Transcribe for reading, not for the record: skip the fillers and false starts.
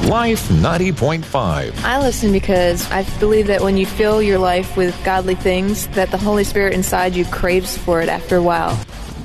Life 90.5. I listen because I believe that when you fill your life with godly things, that the Holy Spirit inside you craves for it after a while.